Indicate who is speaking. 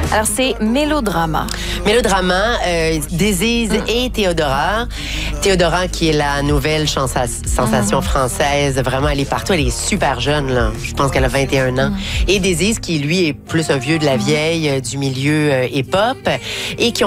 Speaker 1: Alors, c'est Mélodrama.
Speaker 2: Mélodrama, Désise et Théodora. Théodora, qui est la nouvelle sensation française. Vraiment, elle est partout. Elle est super jeune, là. Je pense qu'elle a 21 ans. Et Désise, qui, lui, est plus un vieux de la vieille, du milieu hip-hop. Et qui